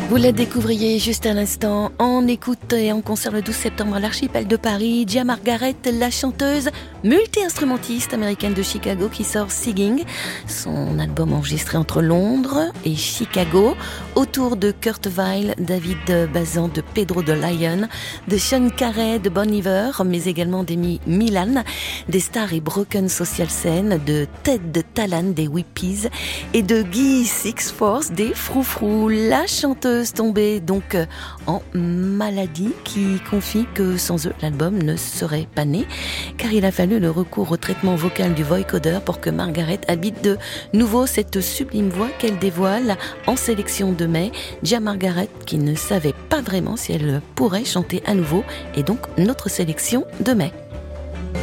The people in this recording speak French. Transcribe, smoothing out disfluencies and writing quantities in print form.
Vous la découvriez juste à l'instant en écoute et en concert le 12 septembre à l'Archipel de Paris. Gia Margaret, la chanteuse multi-instrumentiste américaine de Chicago qui sort Singing, son album enregistré entre Londres et Chicago, autour de Kurt Weill, David Bazan, de Pedro de Lion, de Sean Carey, de Bon Iver, mais également d'Amy Milan, des stars et Broken Social Scene, de Ted Talon des Whippies et de Guy Six Force des Froufrous. La chanteuse tombée donc en maladie qui confie que sans eux l'album ne serait pas né, car il a fallu le recours au traitement vocal du vocoder pour que Margaret habite de nouveau cette sublime voix qu'elle dévoile en sélection de mai. Gia Margaret qui ne savait pas vraiment si elle pourrait chanter à nouveau, et donc notre sélection de mai.